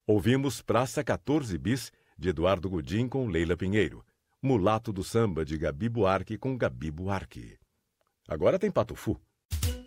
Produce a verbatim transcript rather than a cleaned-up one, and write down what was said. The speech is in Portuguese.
Ouvimos Praça quatorze Bis, de Eduardo Gudim com Leila Pinheiro. Mulato do Samba, de Gabi Buarque com Gabi Buarque. Agora tem Patufu.